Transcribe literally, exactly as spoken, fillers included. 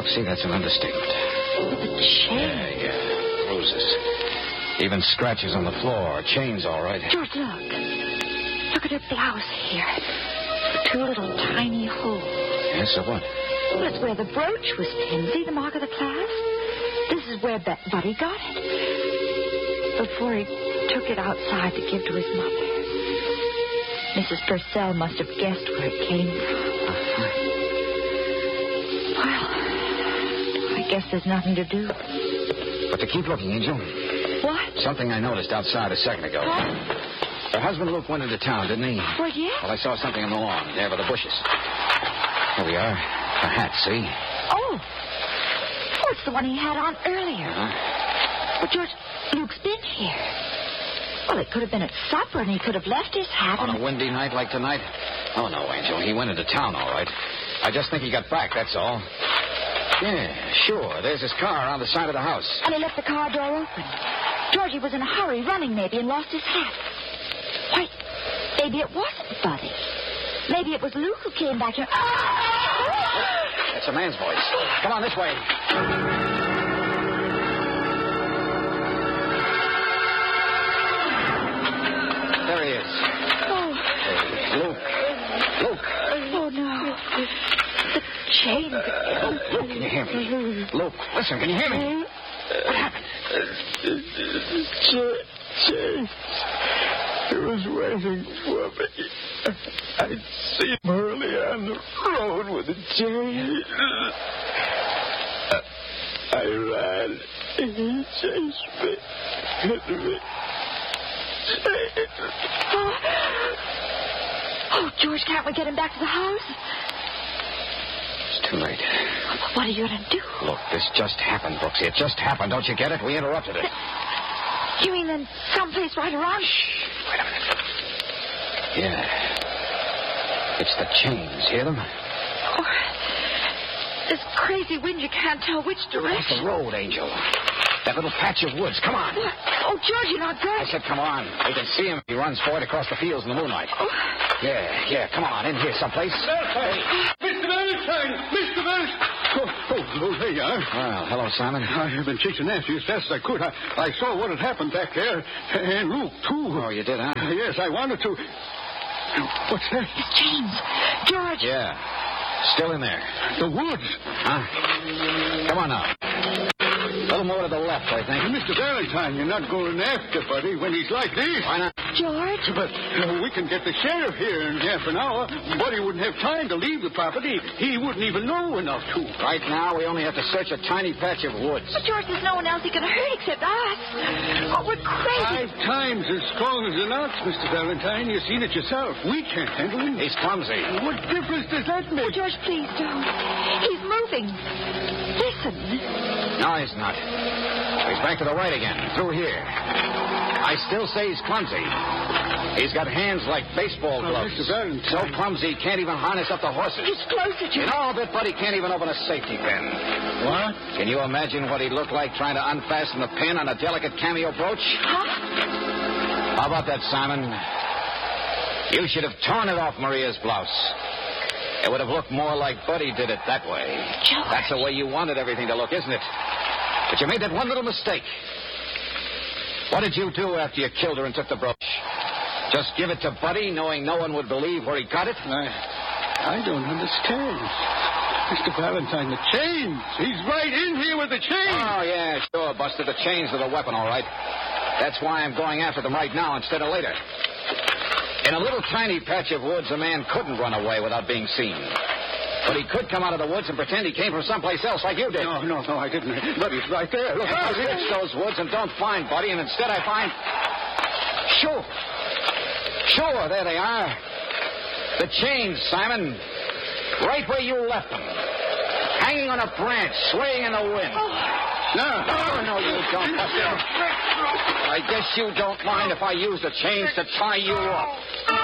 Foxy, that's an understatement. But the chain. Yeah, yeah. Bruises. Even scratches on the floor. Chains, all right. George, look. Look at her blouse here. Two little tiny holes. Yes, so what? Well, it's where the brooch was pinned. See the mark of the clasp? This is where Be- Buddy got it. Before he took it outside to give to his mother. Missus Purcell must have guessed where it came from. Uh-huh. Well, I guess there's nothing to do. But to keep looking, Angel. What? Something I noticed outside a second ago. What? Her husband Luke went into town, didn't he? Well, yes. Well, I saw something on the lawn, there by the bushes. Here we are. A hat, see? Oh. Oh, it's the one he had on earlier. Uh-huh. Well, George, Luke's been here. Well, it could have been at supper, and he could have left his hat. On and... a windy night like tonight? Oh, no, Angel. He went into town, all right. I just think he got back, that's all. Yeah, sure. There's his car on the side of the house. And he left the car door open. Georgie was in a hurry, running maybe, and lost his hat. Why, maybe it wasn't Buddy. Maybe it was Luke who came back here. That's a man's voice. Come on, this way. There he is. Oh. Hey, Luke. Luke. Oh, no. The chain. Uh, Luke, can you hear me? Luke, listen, can you hear me? What happened? Chain. He was waiting for me. I'd seen him earlier on the road with the chain. I ran. He chased me. Hit me. Oh. Oh, George, can't we get him back to the house? It's too late. What are you going to do? Look, this just happened, Brooksy. It just happened. Don't you get it? We interrupted it. You mean in someplace right around? Shh. Wait a minute. Yeah. It's the chains. Hear them? Oh, this crazy wind, you can't tell which Off direction. the road, Angel. That little patch of woods. Come on. What? Oh, George, you're not good. I said, come on. We can see him. He runs for it across the fields in the moonlight. Oh. Yeah, yeah. Come on. In here someplace. Valentine! Mister Valentine! Mister Valentine! Oh, oh, oh, there you are. Well, hello, Simon. I have been chasing after you as fast as I could. I, I saw what had happened back there. And Luke, too. Oh, you did, huh? Yes, I wanted to. What's that? His chains. George. Yeah. Still in there. The woods. Huh? Come on now. A little more to the left, I think. Mister Valentine, you're not going after Buddy when he's like this. Why not? George. But uh, we can get the sheriff here in half an hour. Buddy wouldn't have time to leave the property. He wouldn't even know enough to. Right now, we only have to search a tiny patch of woods. But, George, there's no one else he can hurt except us. Oh, we're crazy. Five times as strong as an ox, Mister Valentine. You've seen it yourself. We can't handle him. He's clumsy. What difference does that Oh, make? George, please don't. He's moving. Listen. No, he's not. He's back to the right again, through here. I still say he's clumsy. He's got hands like baseball Oh, gloves. Mister Valentine. So clumsy he can't even harness up the horses. He's closer, You George. know, I'll bet Buddy can't even open a safety pin. What? Can you imagine what he'd look like trying to unfasten the pin on a delicate cameo brooch? Huh? How about that, Simon? You should have torn it off Maria's blouse. It would have looked more like Buddy did it that way. George. That's the way you wanted everything to look, isn't it? But you made that one little mistake. What did you do after you killed her and took the brooch? Just give it to Buddy, knowing no one would believe where he got it? I, I don't understand. Mister Valentine, the chains. He's right in here with the chains. Oh, yeah, sure, Buster. The chains are the weapon, all right. That's why I'm going after them right now instead of later. In a little tiny patch of woods, a man couldn't run away without being seen. But he could come out of the woods and pretend he came from someplace else like you did. No, no, no, I didn't. Buddy's right there. Look, If I search those woods and don't find Buddy, and instead I find... Sure. Sure, there they are. The chains, Simon. Right where you left them. Hanging on a branch, swaying in the wind. No, Oh, no, you don't, Buster. I guess you don't mind if I use the chains to tie you up.